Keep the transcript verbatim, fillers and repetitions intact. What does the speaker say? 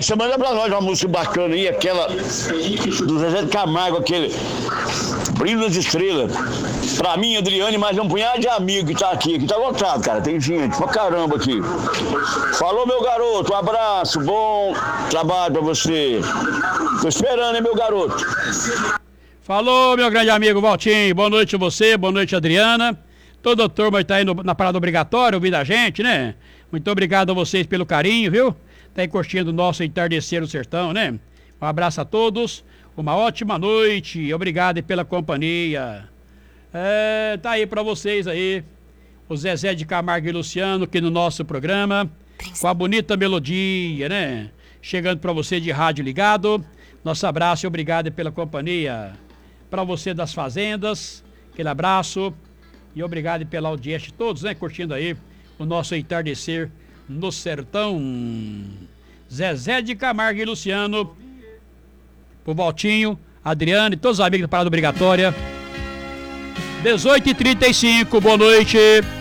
Você manda pra nós uma música bacana aí, aquela do Zezé de Camargo, aquele Brilho das Estrelas. Pra mim, Adriane, mais um punhado de amigo que tá aqui, que tá lotado, cara, tem gente pra caramba aqui. Falou, meu garoto, um abraço, bom trabalho pra você. Tô esperando, hein, meu garoto. Falou, meu grande amigo Valtinho, boa noite a você, boa noite, Adriana. Toda a turma tá aí no, na parada obrigatória, ouvindo a gente, né? Muito obrigado a vocês pelo carinho, viu? Tá aí curtindo o nosso entardecer no sertão, né? Um abraço a todos, uma ótima noite, obrigado pela companhia. É, tá aí pra vocês aí, o Zezé de Camargo e Luciano aqui no nosso programa, com a bonita melodia, né? Chegando pra você de rádio ligado, nosso abraço e obrigado pela companhia. Pra você das fazendas, aquele abraço e obrigado pela audiência de todos, né? Curtindo aí o nosso entardecer no sertão. Zezé de Camargo e Luciano, pro Valtinho, Adriano e todos os amigos da Parada Obrigatória. dezoito e trinta e cinco, boa noite.